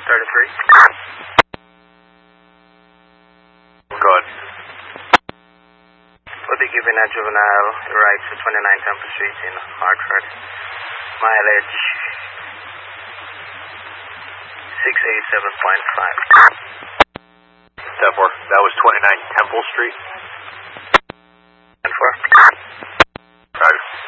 Go ahead. Will be given a juvenile rights to 29 Temple Street in Hartford. Mileage 687.5. 10-4. That was 29 Temple Street.